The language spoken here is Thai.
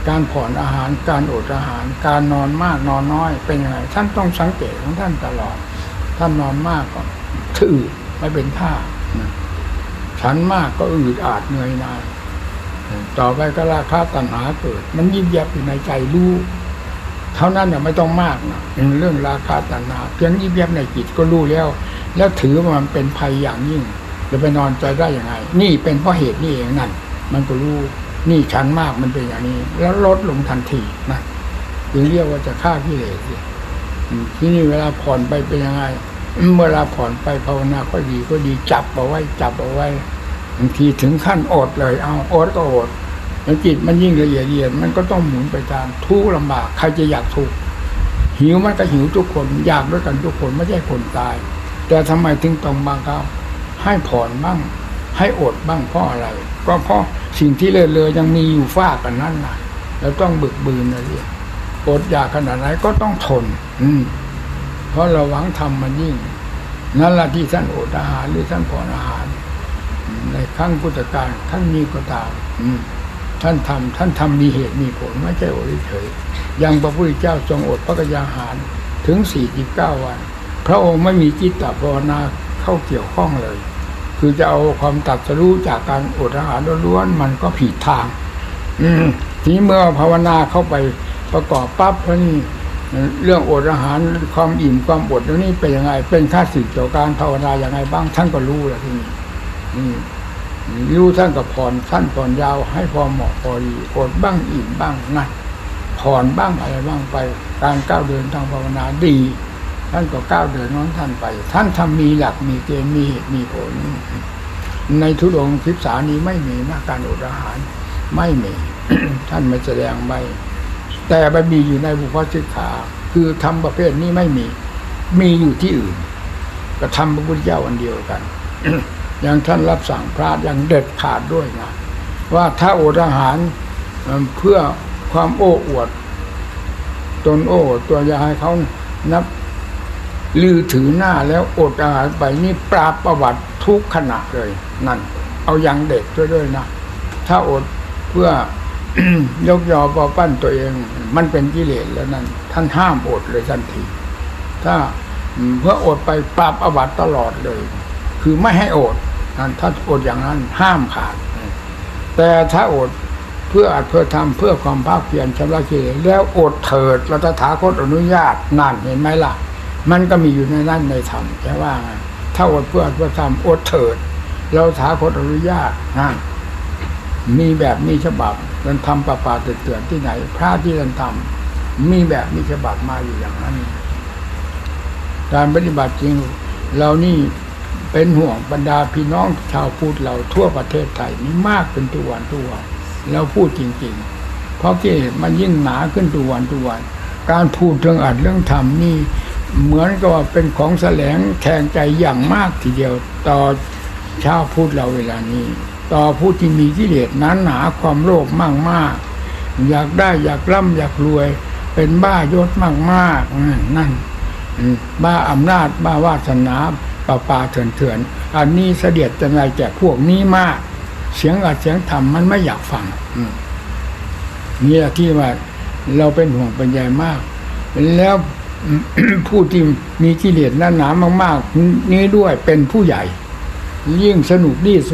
การผ่อนอาหารการอดอาหารการนอนมากนอนน้อยเป็นยังไงท่านต้องสังเกตของท่านตลอดท่านนอนมากก็ถือไม่เป็นท่าฉันมากก็อืดอาดเหนื่อยหน่ายต่อไปก็ราคะตัณหาเกิดมันยิบยับอยู่ในใจรู้เท่านั้นเนี่ยไม่ต้องมากนะเรื่องราคะตัณหาเพียงยิบยับในจิตก็รู้แล้วถือว่ามันเป็นภัยอย่างยิ่งจะไปนอนใจได้ยังไงนี่เป็นเพราะเหตุนี่เองนั่นมันก็รู้นี่ฉันมากมันเป็นอย่างนี้แล้วลดลงทันทีนะถึงเรียกว่าจะฆ่ากิเลสที่นี่เวลาผ่อนไปเป็นยังไงเวลาผ่อนไปภาวนาก็ดีจับเอาไว้บางทีถึงขั้นอดเลยเอาอดก็อดแล้วจิตมันยิ่งละเอียดมันก็ต้องหมุนไปตามทุกข์ลำบากใครจะอยากทุกข์หิวมันก็หิวทุกคนอยากด้วยกันทุกคนไม่ใช่คนตายแต่ทำไมถึงต้องบังคับให้ผ่อนบ้างให้อดบ้างเพราะอะไรก็เพราะสิ่งที่เลยยังมีอยู่ฝ้ากันนั่นน่ะแล้วต้องบึกบืนนะสิอดอยากขนาดไหนก็ต้องทนเพราะเราหวังทำมันยิ่งนั่นแหละที่ท่านอดอาหารหรือท่านผ่อนอาหารในครั้งพุทธกาลครั้งนี้ก็ตามท่านทำมีเหตุมีผลไม่ใช่อดเฉยยังพระพุทธเจ้าทรงอดพระกยาหารถึง49 วันพระองค์ไม่มีจิตตภาวนาเข้าเกี่ยวข้องเลยคือจะเอาความตรัสรู้จากการอดอาหารล้วนๆมันก็ผิดทางทีนี้เมื่อภาวนาเข้าไปประกอบปั๊บแล้วนี่เรื่องอดอาหารความอิ่มความอดแล้วนี่เป็นยังไงเป็นค่าศึกต่อการภาวนาอย่างไรบ้างท่านก็รู้แล้วทีนี้รู้ท่านก็ผ่อนยาวให้พอเหมาะพอดีอดบ้างอิ่มบ้างนะผ่อนบ้างอะไรบ้างไปการก้าวเดินทางภาวนาดีท่านก็ก้าวเดินน้องท่านไปท่านทำมีหลักมีเกณฑ์มีเหตุมีผลในธุดงค์13นี้ไม่มีนะการอดอาหารไม่มี ท่านไม่แสดงไว้แต่มันมีอยู่ในบุพพสิกขาคือทำประเภทนี้ไม่มีอยู่ที่อื่นก็ทำพระพุทธเจ้าอันเดียวกัน อย่างท่านรับสั่งพระอย่างเด็ดขาดด้วยนะว่าถ้าอดอาหารเพื่อความโอ้อวดตนโอ้ตัวอย่าให้เขานับลือถือหน้าแล้วอดอาหารไปนี่ปราบประวัติทุกขณะเลยนั่นเอาอย่างเด็ดด้วยนะถ้าอดเพื่อ ยกยอปอปั้นตัวเองมันเป็นกิเลสแล้วนั่นท่านห้ามอดเลยทันทีถ้าเพื่ออดไปปราบอาบัติตลอดเลยคือไม่ให้อดนั่นถ้าอดอย่างนั้นห้ามขาดแต่ถ้าอดเพื่ออัดเพื่อทำเพื่อความภาคเพียรชำระกิเลสแล้วอดเถิดเราตถาคตอนุญาตนั่นเห็นไหมล่ะมันก็มีอยู่ในนั้นในธรรมใช่ว่าถ้าอดเพื่ออัดเพื่อทำอดเถิดเราตถาคตอนุญาตนั่นมีแบบมีฉบับมันทำป่าเตือนที่ไหนพระที่ท่านทำมีแบบมีฉบับมาอยู่อย่างนั้นการปฏิบัติจริงเรานี่เป็นห่วงบรรดาพี่น้องชาวพุทธเราทั่วประเทศไทยนี่มากเป็นทุกวันเราพูดจริงๆเพราะกิเลสมันยิ่งหนาขึ้นทุกวันการพูดเรื่องอัดเรื่องธรรมนี่เหมือนกับว่าเป็นของแสลงแทงใจอย่างมากทีเดียวต่อชาวพุทธเราเวลานี้ต่อผู้ที่มีกิเลสหนาความโลภมากอยากได้อยากร่ำอยากรวยเป็นบ้ายศมากนั่นบ้าอำนาจบ้าวาสนาป่าเถื่อนอันนี้เสด็จจังไรแก่พวกนี้มากเสียงอัดเสียงธรรมมันไม่อยากฟังนี่แหละที่ว่าเราเป็นห่วงเป็นใยมากแล้ว ผู้ที่มีกิเลสหนามากๆนี้ด้วยเป็นผู้ใหญ่ยิ่งสนุกดี